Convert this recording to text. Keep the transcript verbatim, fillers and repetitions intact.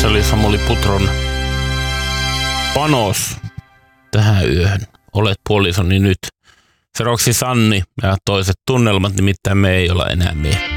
Se oli Samuli Putron panos tähän yöhön. Olet puolisoni nyt. Seuraavaksi Sanni ja toiset tunnelmat, nimittäin me ei olla enää mie.